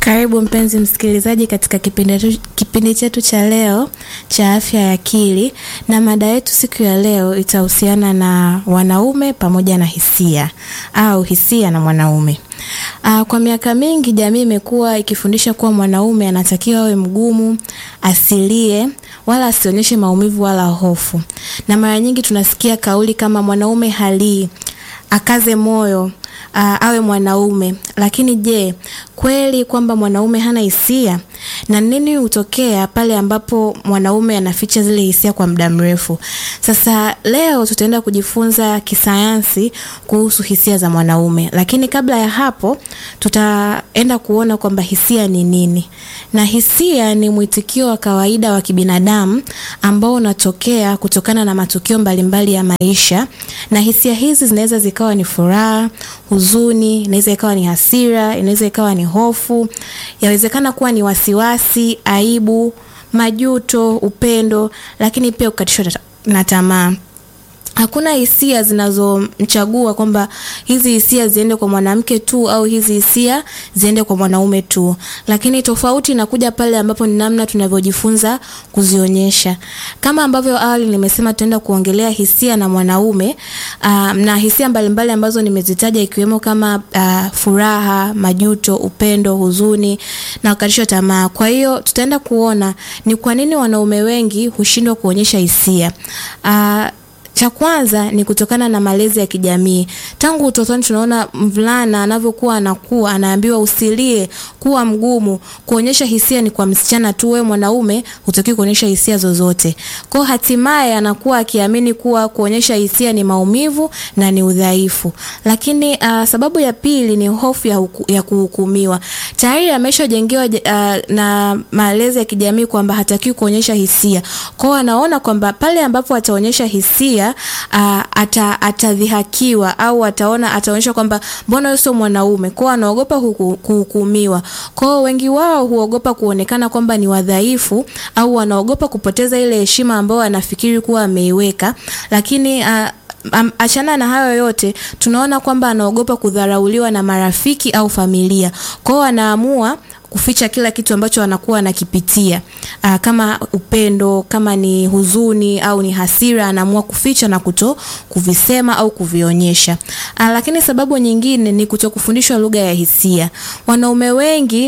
Karibu mpenzi msikilizaji katika kipindi chetu cha leo cha afya ya akili, na mada yetu siku ya leo itahusiana na wanaume pamoja na hisia au hisia na mwanaume. Kwa miaka mingi jamii imekuwa ikifundisha kuwa mwanaume anatakiwa awe mgumu, asilie, wala asionyeshe maumivu wala hofu. Na mara nyingi tunasikia kauli kama mwanaume halii, akaze moyo, awe mwanaume. Lakini je, kweli kwamba mwanaume hana hisia? Na nini hutokea pale ambapo mwanaume anaficha zile hisia kwa muda mrefu? Sasa leo tutaenda kujifunza kisayansi kuhusu hisia za mwanaume. Lakini kabla ya hapo tutaenda kuona kwamba hisia ni nini. Na hisia ni mwitikio wa kawaida wa kibinadamu ambao unatokea kutokana na matukio mbalimbali ya maisha. Na hisia hizi zinaweza zikawa ni furaha, huzuni, inaweza ikawa ni hasira, inaweza ikawa ni hofu, yawezekana kuwa ni wasiwasi, aibu, majuto, upendo, lakini pia kukatishwa na tamaa. Hakuna hisia zinazomchagua kwamba hizi hisia ziende kwa mwanamke tu au hizi hisia ziende kwa mwanaume tu. Lakini tofauti inakuja pale ambapo ni namna tunavyojifunza kuzionyesha. Kama ambavyo awali nimesema tutaenda kuongelea hisia na mwanaume, na hisia mbalimbali ambazo nimezitaja ikiwemo kama furaha, majuto, upendo, huzuni na kukatishwa tamaa. Kwa hiyo tutaenda kuona ni kwa nini wanaume wengi hushindwa kuonyesha hisia. Cha kwanza ni kutokana na malezi ya kijamii. Tangu utotoni tunaona mvulana anavyokuwa anakuwa anaambiwa usilie, kuwa mgumu, kuonyesha hisia ni kwa msichana tu, wewe mwanaume hutakiwi kuonyesha hisia zozote. Kwa hatimaye anakuwa akiamini kuwa kuonyesha hisia ni maumivu na ni udhaifu. Lakini sababu ya pili ni hofu ya kuhukumiwa. Tayari ameshajengewa na malezi ya kijamii kwamba hatakiwi kuonyesha hisia. Kwa anaona kwamba pale ambapo ataonyesha hisia atadhihakiwa au ataonyesha kwamba mbona yeye sio mwanaume. Kwa anaogopa kuhukumiwa. Kwa wengi wao huogopa kuonekana kwamba ni wadhaifu au wanaogopa kupoteza ile heshima ambayo anafikiri kuwa ameiweka. Lakini achana na hayo yote, tunaona kwamba anaogopa kudharauliwa na marafiki au familia. Kwa anaamua kuficha kila kitu ambacho anakuwa anakipitia. Kama upendo, kama ni huzuni au ni hasira, anaamua kuficha na kuvisema au kuvionyesha. Lakini sababu nyingine ni kutokufundishwa lugha ya hisia. Wanaume wengi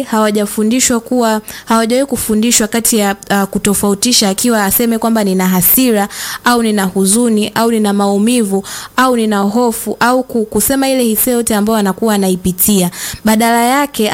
hawajawahi kufundishwa kati ya kutofautisha akiwa aseme kwamba nina hasira au nina huzuni au nina maumivu au nina hofu au kusema ile hisia yote ambayo anakuwa anaipitia. Badala yake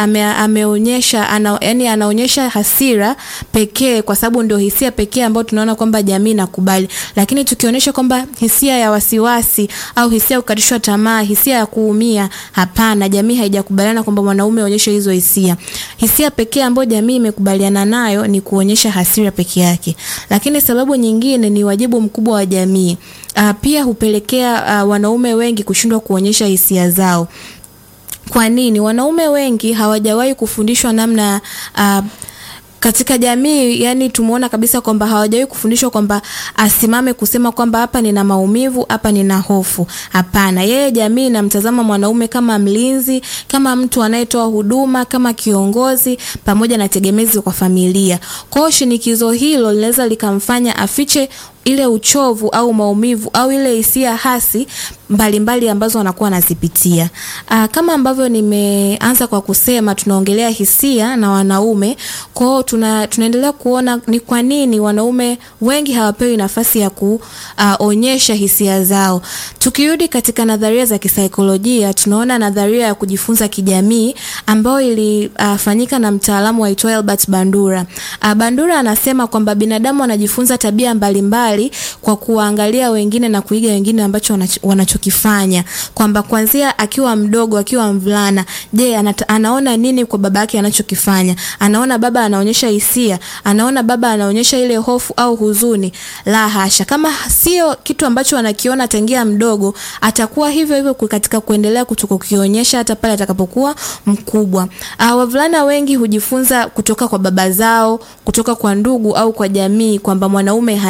anaonyesha hasira pekee kwa sababu ndio hisia pekee ambayo tunaona kwamba jamii inakubali. Lakini tukionyesha kwamba hisia ya wasiwasi au hisia ya kukatishwa tamaa, hisia ya kuumia, hapana, jamii haijakubaliana kwamba mwanaume aonyeshe hizo hisia. Hisia pekee ambayo jamii imekubaliana nayo ni kuonyesha hasira pekee yake. Lakini sababu nyingine ni wajibu mkubwa wa jamii. Pia hupelekea wanaume wengi kushindwa kuonyesha hisia zao. Kwa nini? Wanaume wengi hawajawahi kufundishwa namna katika jamii, yani tumuona kabisa kwamba hawajawahi kufundishwa kwamba asimame kusema kwamba hapa nina maumivu, hapa nina hofu. Hapana, yeye jamii inamtazama mwanaume kama mlinzi, kama mtu anayetoa huduma, kama kiongozi pamoja na tegemezi kwa familia. Kwa hiyo shinikizo hilo linaweza likamfanya afiche ile uchovu au maumivu au ile hisia hasi mbalimbali ambazo anakuwa anazipitia. Kama ambavyo nimeanza kwa kusema tunaongelea hisia na wanaume. Kwa hiyo tunaendelea kuona ni kwa nini wanaume wengi hawapewi nafasi ya kuonyesha hisia zao. Tukirudi katika nadharia za kisaikolojia, tunaona nadharia ya kujifunza kijamii ambayo ilifanyika na mtaalamu aitwaye Albert Bandura. Bandura anasema kwamba binadamu anajifunza tabia mbalimbali kwa kuangalia wengine na kuiga wengine ambacho wanachokifanya. Kwamba kuanzia akiwa mdogo, akiwa mvulana, je, anaona nini kwa baba yake anachokifanya? Anaona baba anaonyesha hisia, anaona baba anaonyesha ile hofu au huzuni? La hasha. Kama sio kitu ambacho anakiona tangia mdogo, atakuwa hivyo hivyo katika kuendelea kutokukionyesha hata pale atakapokuwa mkubwa. Wavulana wengi hujifunza kutoka kwa baba zao, kutoka kwa ndugu au kwa jamii kwamba mwanaume halii,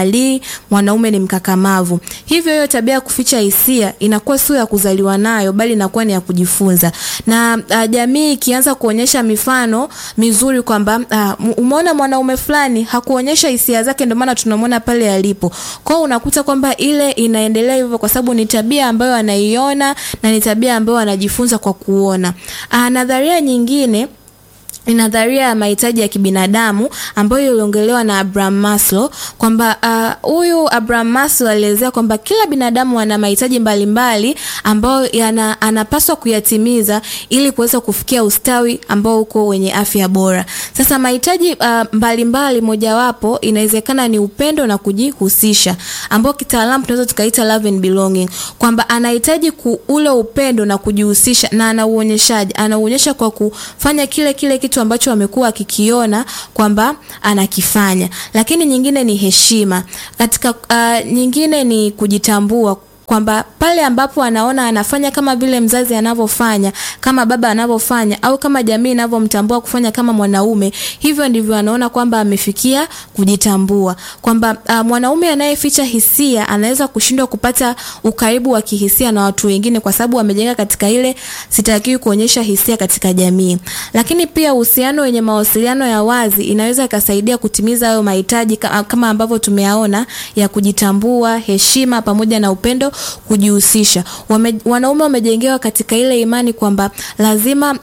mwanaume ni mkakamavu. Hivyo hiyo tabia ya kuficha hisia inakuwa sio ya kuzaliwa nayo, bali inakuwa ni ya kujifunza. Na jamii ikianza kuonyesha mifano mizuri kwamba umeona mwanaume fulani hakuonyesha hisia zake, ndio maana tunamwona pale alipo. Kwa hiyo unakuta kwamba ile inaendelea hivyo kwa sababu ni tabia ambayo anaiona na ni tabia ambayo anajifunza kwa kuona. Nadharia nyingine ni nadharia ya mahitaji ya kibinadamu ambayo iliongelewa na Abraham Maslow, kwamba huyu Abraham Maslow alielezea kwamba kila binadamu ana mahitaji mbalimbali ambayo anapaswa kuyatimiza ili kuweza kufikia ustawi ambao uko wenye afya bora. Sasa mahitaji mbalimbali, mojawapo inawezekana ni upendo na kujihusisha, ambao kitaalamu tunaweza tukaita love and belonging, kwamba anahitaji ule upendo na kujihusisha, na anauonyesha kwa kufanya kile kitu ambacho amekuwa akikiona kwamba anakifanya. Lakini nyingine ni heshima. Katika nyingine ni kujitambua, kwamba pale ambapo anaona anafanya kama vile mzazi anavyofanya, kama baba anavyofanya, au kama jamii inavyomtambua kufanya kama mwanaume, hivyo ndivyo anaona kwamba amefikia kujitambua. Kwamba mwanaume anayeficha hisia anaweza kushindwa kupata ukaribu wa kihisia na watu wengine kwa sababu amejenga katika ile sitakiwi kuonyesha hisia katika jamii. Lakini pia uhusiano wenye mawasiliano ya wazi inaweza kusaidia kutimiza hayo mahitaji kama ambavyo tumeyaona ya kujitambua, heshima pamoja na upendo, kujihusisha. Wanaume wamejengewa katika ile imani kwamba lazima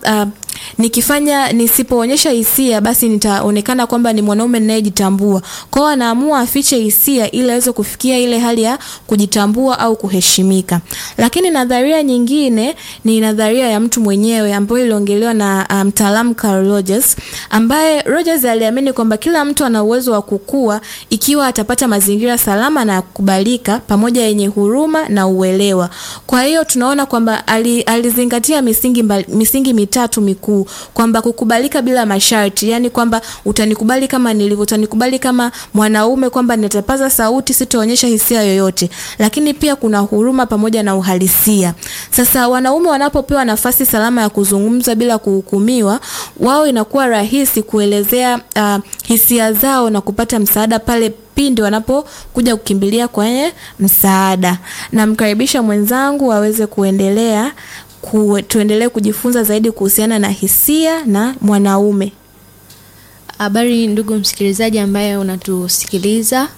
nisipoonyesha hisia basi nitaonekana kwamba ni mwanaume ninayejitambua. Kwa hiyo anaamua afiche hisia ili aweze kufikia ile hali ya kujitambua au kuheshimika. Lakini nadharia nyingine ni nadharia ya mtu mwenyewe ambayo iliongelewa na mtaalamu Carl Rogers, ambaye Rogers aliamini kwamba kila mtu ana uwezo wa kukua ikiwa atapata mazingira salama na kukubalika pamoja yenye huruma na uelewa. Kwa hiyo tunaona kwamba alizingatia misingi mitatu mikuu, kwamba kukubalika bila masharti, yani kwamba utanikubali kama nilivyo, utanikubali kama mwanaume, kwamba nitapaza sauti, sitaonyesha hisia yoyote. Lakini pia kuna huruma pamoja na uhalisia. Sasa wanaume wanapopewa nafasi salama ya kuzungumza bila kuhukumiwa, wao inakuwa rahisi kuelezea hisia zao na kupata msaada pale pindi wanapokuja kukimbilia kwenye msaada. Namkaribisha mwenzangu aweze kuendelea tuendelee kujifunza zaidi kuhusiana na hisia na mwanaume. Habari ndugu msikilizaji ambaye unatusikiliza.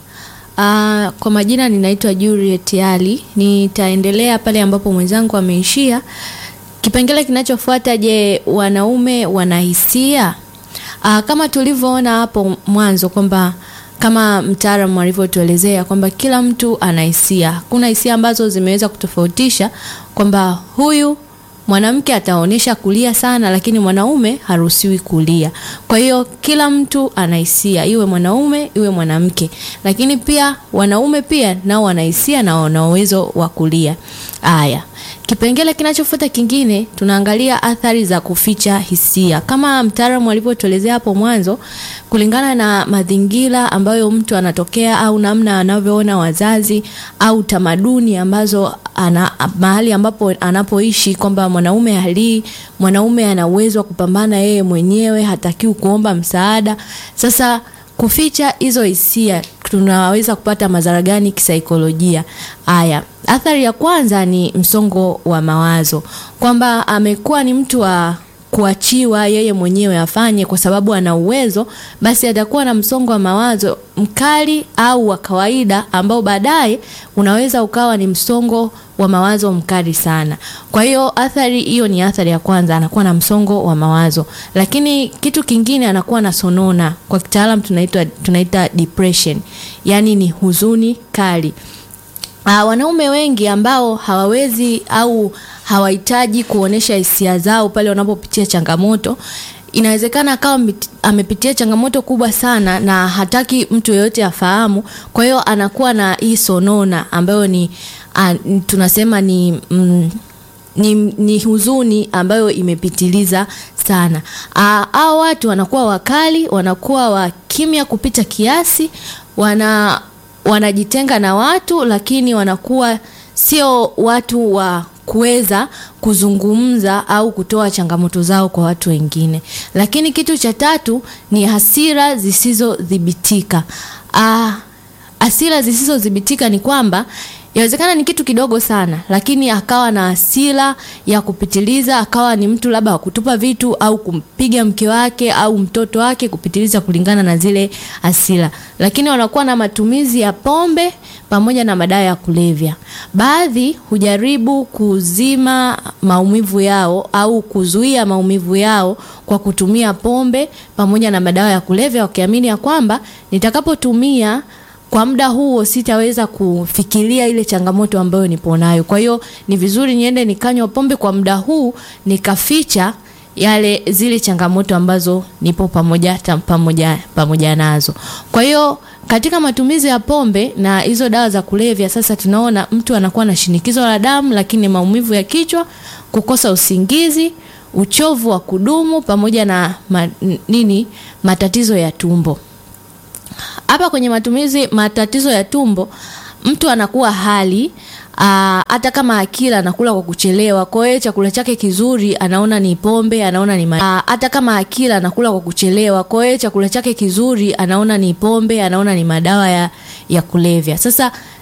Kwa majina ninaitwa Juliet Ali. Nitaendelea pale ambapo mwenzangu ameishia. Kipengele kinachofuata, je, wanaume wana hisia? Kama tulivyoona hapo mwanzo kwamba kama mtaalamu alivyotuelezea kwamba kila mtu ana hisia. Kuna hisia ambazo zimeweza kutofautisha kwamba huyu mwanamke ataonyesha kulia sana, lakini mwanaume haruhusiwi kulia. Kwa hiyo kila mtu ana hisia, iwe mwanaume iwe mwanamke. Lakini pia wanaume pia nao wana hisia na wana uwezo wa kulia. Haya, kipengele kinachofuata kingine, tunaangalia athari za kuficha hisia. Kama mtaalamu alivyotuelezea hapo mwanzo, kulingana na mazingira ambayo mtu anatokea au namna anavyoona wazazi au tamaduni ambazo mahali ambapo anapoishi, kwamba mwanaume ana uwezo wa kupambana yeye mwenyewe, hatakiwi kuomba msaada. Sasa kuficha hizo hisia tunaweza kupata madhara gani kisaikolojia? Haya, athari ya kwanza ni msongo wa mawazo, kwamba amekuwa ni mtu wa kuachiwa yeye mwenyewe afanye kwa sababu ana uwezo, basi atakuwa na msongo wa mawazo mkali au wa kawaida ambao baadaye unaweza ukawa ni msongo wa mawazo mkali sana. Kwa hiyo athari hiyo ni athari ya kwanza, anakuwa na msongo wa mawazo. Lakini kitu kingine, anakuwa na sonona, kwa kitaalamu tunaita depression, yani ni huzuni kali. Wanaume wengi ambao hawawezi au hawahitaji kuonesha hisia zao pale wanapopitia changamoto, inawezekana akawa amepitia changamoto kubwa sana na hataki mtu yeyote afahamu. Kwa hiyo anakuwa na hii sonona ambayo ni tunasema ni huzuni ambayo imepitiliza sana. Hao watu wanakuwa wakali, wanakuwa wa kimya kupita kiasi, wanajitenga na watu, lakini wanakuwa sio watu wa kuweza kuzungumza au kutoa changamoto zao kwa watu wengine. Lakini kitu cha tatu ni hasira zisizodhibitika. hasira zisizodhibitika ni kwamba yawezekana ni kitu kidogo sana, lakini akawa na hasira ya kupitiliza, akawa ni mtu labda wa kutupa vitu au kumpiga mke wake au mtoto wake kupitiliza kulingana na zile hasira. Lakini wanakuwa na matumizi ya pombe pamoja na madawa ya kulevya. Baadhi hujaribu kuzima maumivu yao au kuzuia maumivu yao kwa kutumia pombe pamoja na madawa ya kulevya, wakiamini ya kwamba nitakapotumia kwa muda huo sitaweza kufikiria ile changamoto ambayo nipo nayo. Kwa hiyo ni vizuri niende nikanywa pombe kwa muda huu nikaficha zile changamoto ambazo nipo pamoja nazo. Kwa hiyo katika matumizi ya pombe na hizo dawa za kulevya, sasa tunaona mtu anakuwa na shinikizo la damu, lakini maumivu ya kichwa, kukosa usingizi, uchovu wa kudumu pamoja na matatizo ya tumbo. Hapa kwenye matatizo ya tumbo, mtu anakuwa hali hata kama akila anakula kwa kuchelewa. Kwa hiyo chakula chake kizuri anaona ni pombe, anaona ni hata kama akila anakula kwa kuchelewa. Kwa hiyo chakula chake kizuri anaona ni pombe, anaona ni madawa ya kulevya. Sasa